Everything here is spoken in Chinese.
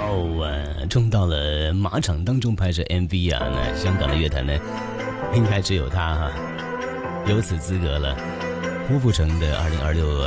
冲到了马场当中拍摄 MV 啊，那香港的乐坛呢，应该只有他有此资格了。郭富城的2026